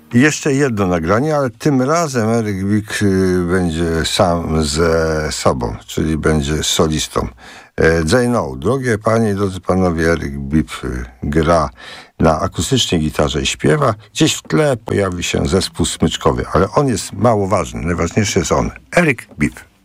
I jeszcze jedno nagranie, ale tym razem Eric Bibb będzie sam ze sobą, czyli będzie solistą. They Know. Drogie panie i drodzy panowie, Eric Bibb gra na akustycznej gitarze i śpiewa. Gdzieś w tle pojawi się zespół smyczkowy, ale on jest mało ważny. Najważniejszy jest on. Eric Bibb.